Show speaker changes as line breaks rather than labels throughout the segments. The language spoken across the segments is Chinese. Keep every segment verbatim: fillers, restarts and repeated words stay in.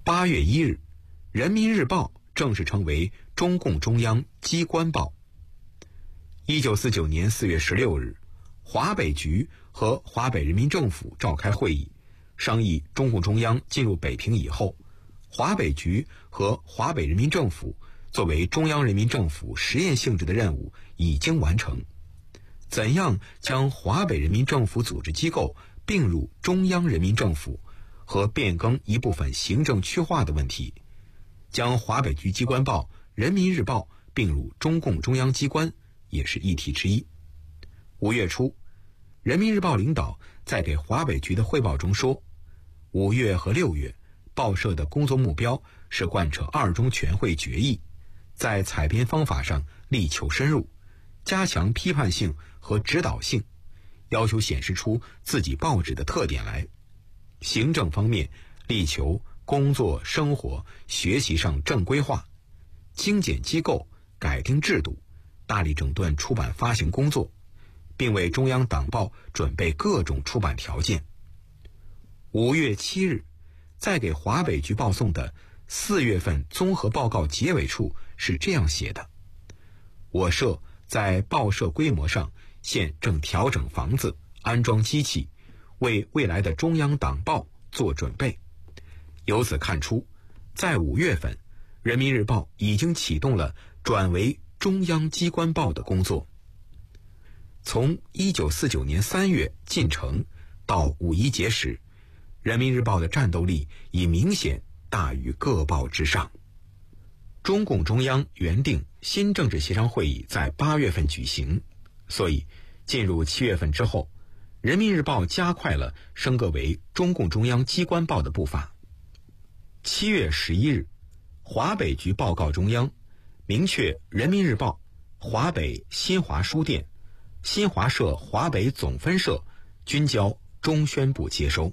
八月一日，人民日报正式成为中共中央机关报。一九四九年四月十六日，华北局和华北人民政府召开会议，商议中共中央进入北平以后，华北局和华北人民政府作为中央人民政府实验性质的任务已经完成。怎样将华北人民政府组织机构并入中央人民政府和变更一部分行政区划的问题，将华北局机关报《人民日报》并入中共中央机关也是议题之一。五月初，人民日报领导在给华北局的汇报中说，五月和六月报社的工作目标是贯彻二中全会决议，在采编方法上力求深入，加强批判性和指导性，要求显示出自己报纸的特点来。行政方面力求工作、生活、学习上正规化，精简机构，改定制度，大力整顿出版发行工作，并为中央党报准备各种出版条件。五月七日，在给华北局报送的四月份综合报告结尾处是这样写的：我社在报社规模上现正调整房子，安装机器，为未来的中央党报做准备。由此看出，在五月份，人民日报已经启动了转为中央机关报的工作。从一九四九年三月进城到五一节时，人民日报的战斗力已明显大于各报之上。中共中央原定新政治协商会议在八月份举行，所以进入七月份之后，人民日报加快了升格为中共中央机关报的步伐。七月十一日，华北局报告中央，明确人民日报、华北新华书店、新华社华北总分社均交中宣部接收。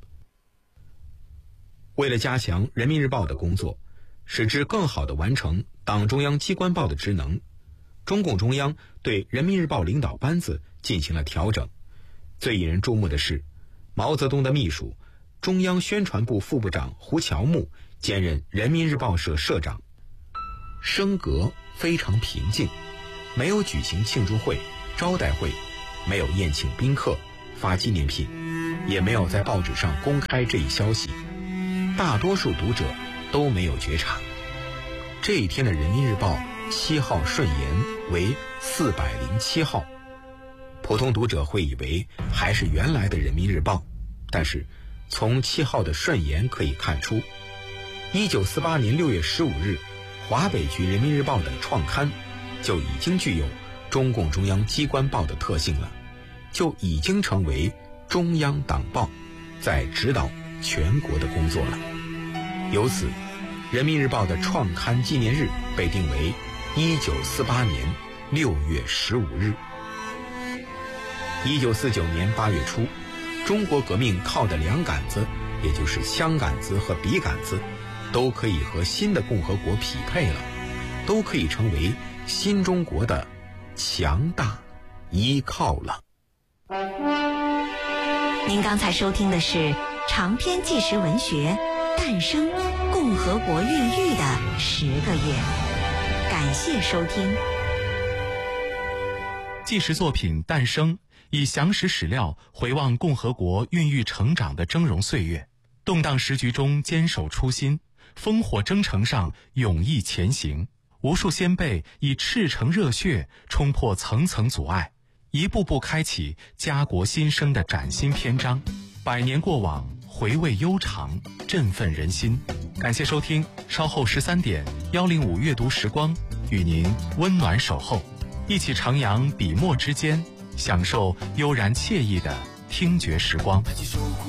为了加强人民日报的工作，使之更好地完成党中央机关报的职能，中共中央对人民日报领导班子进行了调整。最引人注目的是，毛泽东的秘书、中央宣传部副部长胡乔木兼任人民日报社社长。升格非常平静，没有举行庆祝会、招待会，没有宴请宾客、发纪念品，也没有在报纸上公开这一消息，大多数读者都没有觉察。这一天的人民日报七号顺延为四百零七号，普通读者会以为还是原来的人民日报，但是从七号的顺延可以看出，一九四八年六月十五日华北局人民日报等创刊就已经具有中共中央机关报的特性了，就已经成为中央党报，在指导全国的工作了。由此，人民日报的创刊纪念日被定为一九四八年六月十五日。一九四九年八月初，中国革命靠的两杆子，也就是枪杆子和笔杆子，都可以和新的共和国匹配了，都可以成为新中国的强大依靠了。
您刚才收听的是长篇纪实文学《诞生：共和国孕育的十个月》，感谢收听。
纪实作品《诞生》以详实史料回望共和国孕育成长的峥嵘岁月，动荡时局中坚守初心，烽火征程上勇毅前行，无数先辈以赤诚热血冲破层层阻碍，一步步开启家国新生的崭新篇章。百年过往，回味悠长，振奋人心。感谢收听，稍后十三点幺零五阅读时光与您温暖守候，一起徜徉笔墨之间，享受悠然惬意的听觉时光。